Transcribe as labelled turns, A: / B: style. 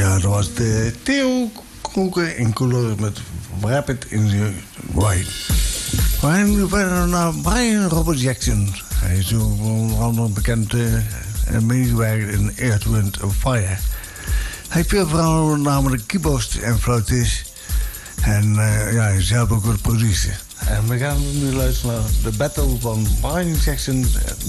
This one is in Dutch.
A: Ja, dat was de Theo Kroeken in kleur met Rapid in the White. We gaan nu verder naar Brian Robert Jackson. Hij is onder andere bekend medewerker in Earth, Wind & Fire. Hij heeft veel verhalen, namelijk keyboard en fluitist. En hij is zelf ook wat producer. En we gaan nu luisteren naar de battle van Brian Jackson